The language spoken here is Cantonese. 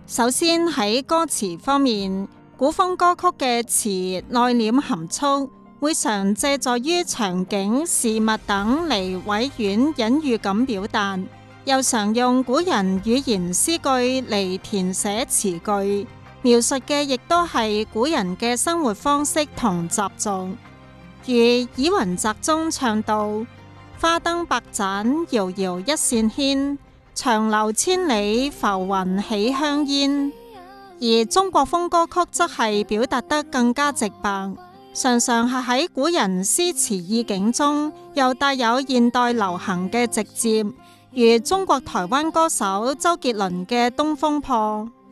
首先喺歌詞方面，古風歌曲嘅詞內斂含蓄，會常借助於場景、事物等嚟委婉隱喻咁表達，又常用古人語言詩句嚟填寫詞句，描述嘅亦都係古人嘅生活方式同習俗。如《倚雲集》中唱到：花燈百盞，遙遙一線牽，長流千里，浮雲起香煙。而中國風歌曲則係表達得更加直白，常常係喺古人詩詞意境中，又帶有現代流行嘅直接，如中國台灣歌手周杰倫嘅《東風破》。